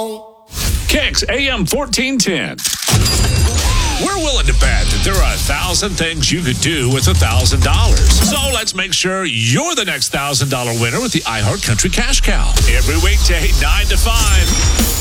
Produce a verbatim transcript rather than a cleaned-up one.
on. Kicks A M fourteen ten. We're willing to bet that there are a thousand things you could do with a thousand dollars. So let's make sure you're the next thousand dollar winner with the iHeart Country Cash Cow. Every weekday, nine to five.